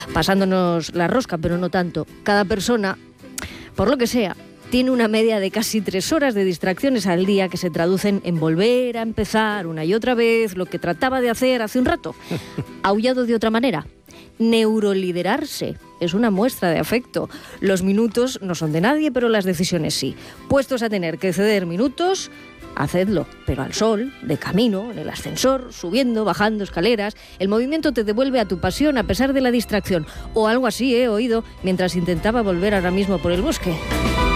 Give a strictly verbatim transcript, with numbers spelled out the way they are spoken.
pasándonos la rosca, pero no tanto. Cada persona, por lo que sea, tiene una media de casi tres horas de distracciones al día que se traducen en volver a empezar una y otra vez lo que trataba de hacer hace un rato. Aullado de otra manera. Neuroliderarse es una muestra de afecto. Los minutos no son de nadie, pero las decisiones sí. Puestos a tener que ceder minutos, hacedlo, pero al sol, de camino, en el ascensor, subiendo, bajando escaleras. El movimiento te devuelve a tu pasión a pesar de la distracción. O algo así he oído mientras intentaba volver ahora mismo por el bosque.